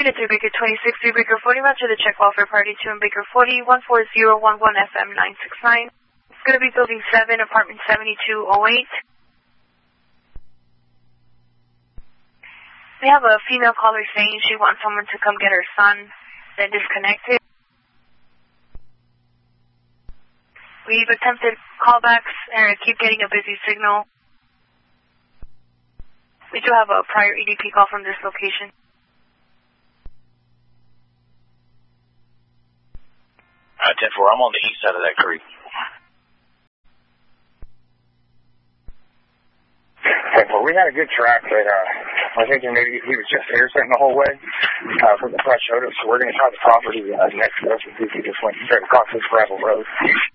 Unit 3, Baker 26, 3 Baker 40, roger the check welfare party 2 and Baker 40, 14011 FM 969. It's going to be building 7, apartment 7208. We have a female caller saying she wants someone to come get her son, then disconnected. We've attempted callbacks and keep getting a busy signal. We do have a prior EDP call from this location. All right, 10-4, I'm on the east side of that creek. Well, we had a good track, but I was thinking maybe he was just intercepting the whole way from the front showed us, so we're going to try the property next to us and see if he just went straight across this gravel road.